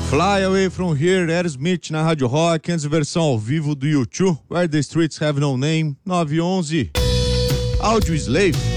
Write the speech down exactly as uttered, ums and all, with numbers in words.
Fly Away From Here, Aerosmith na Rádio Rock, antes versão ao vivo do U dois, Where the Streets Have No Name, nove e onze. Audioslave,